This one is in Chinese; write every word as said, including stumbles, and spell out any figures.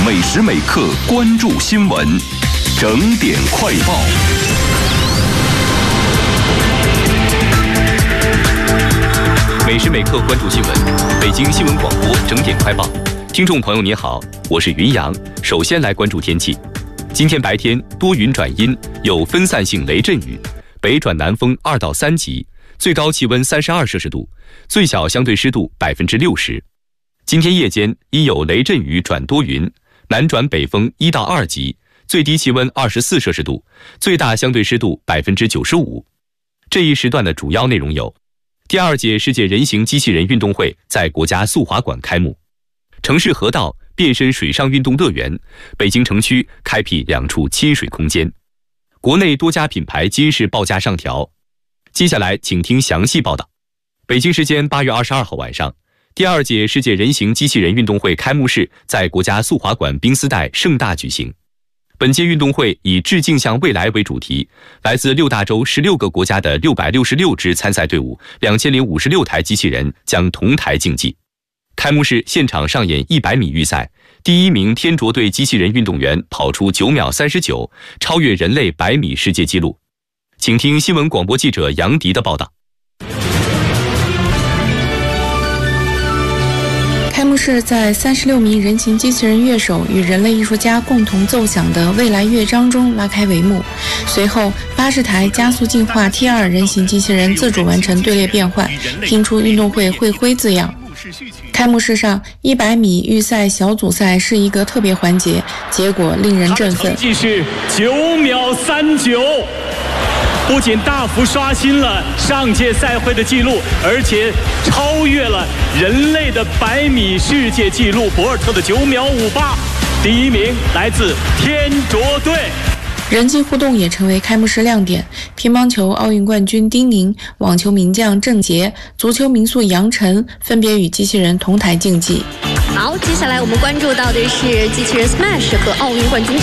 每时每刻关注新闻，整点快报。每时每刻关注新闻，北京新闻广播整点快报。听众朋友您好，我是云阳。首先来关注天气。今天白天多云转阴，有分散性雷阵雨，北转南风二到三级，最高气温三十二摄氏度，最小相对湿度百分之六十。今天夜间依有雷阵雨转多云，南转北风一到二级，最低气温二十四摄氏度，最大相对湿度百分之九十五。这一时段的主要内容有：第二届世界人形机器人运动会在国家速滑馆开幕，城市河道变身水上运动乐园，北京城区开辟两处亲水空间，国内多家品牌今日报价上调。接下来请听详细报道。北京时间八月二十二号晚上，第二届世界人形机器人运动会开幕式在国家速滑馆冰丝带盛大举行。本届运动会以致敬向未来为主题，来自六大洲十六个国家的六百六十六支参赛队伍，两千零五十六台机器人将同台竞技。开幕式现场上演一百米预赛，第一名天卓队机器人运动员跑出九秒三十九，超越人类百米世界纪录。请听新闻广播记者杨迪的报道。 开幕式在三十六名人形机器人乐手与人类艺术家共同奏响的未来乐章中拉开帷幕。随后，八十台加速进化 T 二 人形机器人自主完成队列变换，拼出运动会会徽字样。开幕式上，一百米预赛小组赛是一个特别环节，结果令人振奋。 成绩是九秒三九。不仅大幅刷新了上届赛会的纪录，而且超越了人类的百米世界纪录博尔特的九秒五八。第一名来自天卓队。 人机互动也成为开幕式亮点，乒乓球奥运冠军丁宁、网球名将郑洁、足球名宿杨晨分别与机器人同台竞技。 好，接下来我们关注到的是机器人 Smash 和奥运冠军